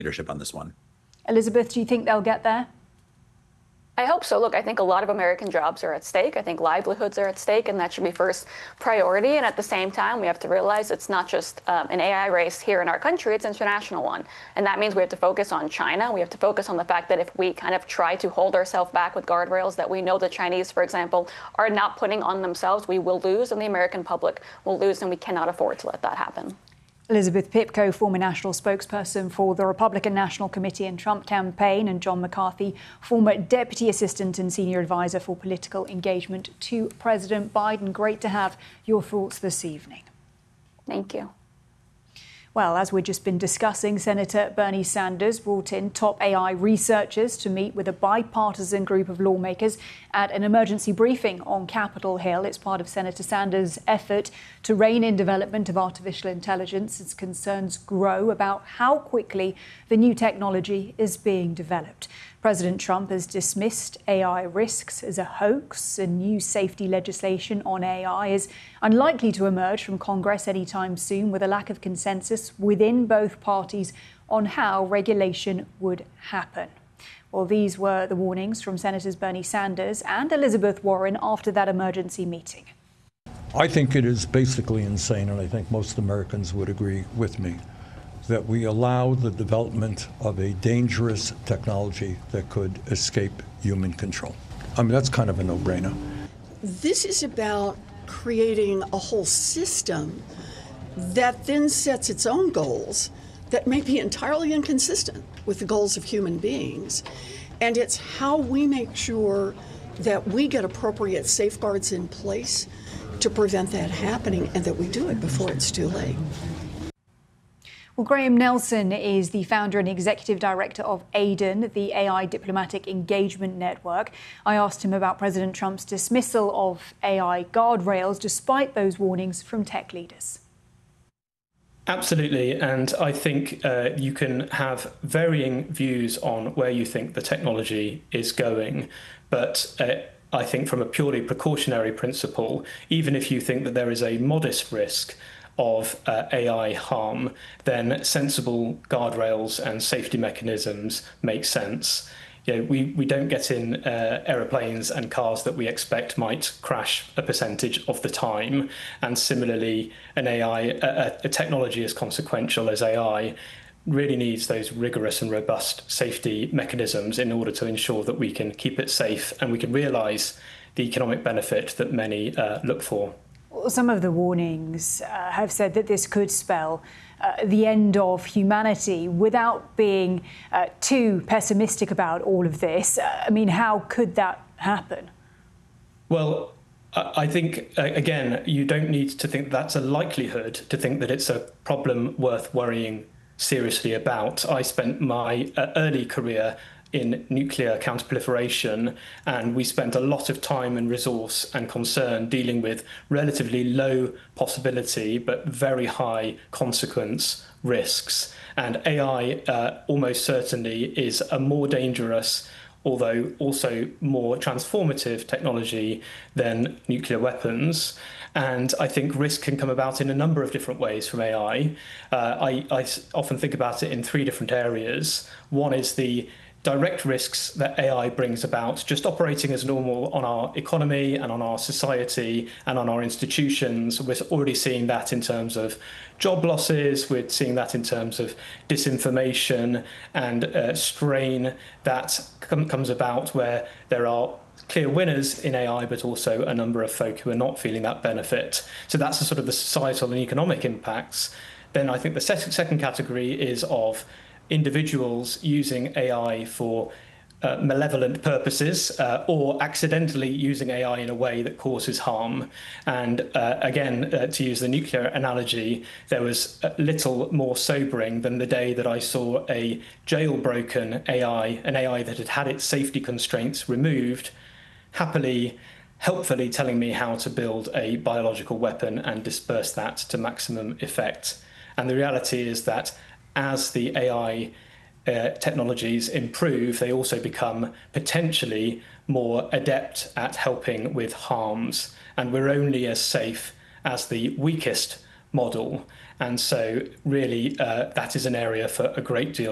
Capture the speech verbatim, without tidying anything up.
leadership on this one. Elizabeth, do you think they'll get there? I hope so. Look, I think a lot of American jobs are at stake. I think livelihoods are at stake, and that should be first priority. And at the same time, we have to realize it's not just um, an A I race here in our country, it's an international one. And that means we have to focus on China. We have to focus on the fact that if we kind of try to hold ourselves back with guardrails that we know the Chinese, for example, are not putting on themselves, we will lose, and the American public will lose, and we cannot afford to let that happen. Elizabeth Pipko, former national spokesperson for the Republican National Committee and Trump campaign, and John McCarthy, former deputy assistant and senior advisor for political engagement to President Biden. Great to have your thoughts this evening. Thank you. Well, as we've just been discussing, Senator Bernie Sanders brought in top A I researchers to meet with a bipartisan group of lawmakers at an emergency briefing on Capitol Hill. It's part of Senator Sanders' effort to rein in development of artificial intelligence as concerns grow about how quickly the new technology is being developed. President Trump has dismissed A I risks as a hoax, and new safety legislation on A I is unlikely to emerge from Congress anytime soon, with a lack of consensus within both parties on how regulation would happen. Well, these were the warnings from Senators Bernie Sanders and Elizabeth Warren after that emergency meeting. I think it is basically insane, and I think most Americans would agree with me, that we allow the development of a dangerous technology that could escape human control. I mean, that's kind of a no-brainer. This is about creating a whole system that then sets its own goals that may be entirely inconsistent with the goals of human beings. And it's how we make sure that we get appropriate safeguards in place to prevent that happening, and that we do it before it's too late. Well, Graham Nelson is the founder and executive director of AIDEN, the A I Diplomatic Engagement Network. I asked him about President Trump's dismissal of A I guardrails despite those warnings from tech leaders. Absolutely, and I think uh, you can have varying views on where you think the technology is going, but uh, I think from a purely precautionary principle, even if you think that there is a modest risk of uh, A I harm, then sensible guardrails and safety mechanisms make sense. You know, we, we don't get in uh, aeroplanes and cars that we expect might crash a percentage of the time. And similarly, an A I, a, a technology as consequential as A I, really needs those rigorous and robust safety mechanisms in order to ensure that we can keep it safe and we can realise the economic benefit that many uh, look for. Some of the warnings uh, have said that this could spell uh, the end of humanity. Without being uh, too pessimistic about all of this, uh, I mean, how could that happen? Well, I think, uh, again, you don't need to think that's a likelihood to think that it's a problem worth worrying seriously about. I spent my uh, early career in nuclear counterproliferation, and we spent a lot of time and resource and concern dealing with relatively low possibility but very high consequence risks. And A I uh, almost certainly is a more dangerous, although also more transformative technology than nuclear weapons. And I think risk can come about in a number of different ways from A I. Uh, I, I often think about it in three different areas. One is the direct risks that A I brings about just operating as normal on our economy and on our society and on our institutions. We're already seeing that in terms of job losses. We're seeing that in terms of disinformation and uh, strain that com- comes about where there are clear winners in A I, but also a number of folk who are not feeling that benefit. So that's the sort of the societal and economic impacts. Then I think the second category is of individuals using A I for uh, malevolent purposes uh, or accidentally using A I in a way that causes harm. And uh, again, uh, to use the nuclear analogy, there was little more sobering than the day that I saw a jailbroken A I, an A I that had had its safety constraints removed, happily, helpfully telling me how to build a biological weapon and disperse that to maximum effect. And the reality is that as the A I uh, technologies improve, they also become potentially more adept at helping with harms. And we're only as safe as the weakest model. And so really, uh, that is an area for a great deal